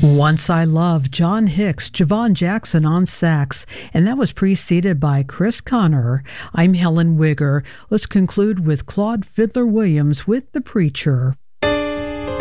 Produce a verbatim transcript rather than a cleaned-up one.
Once I Loved, John Hicks, Javon Jackson on sax, and that was preceded by Chris Connor. I'm Helen Wigger. Let's conclude with Claude Fiddler Williams with The Preacher.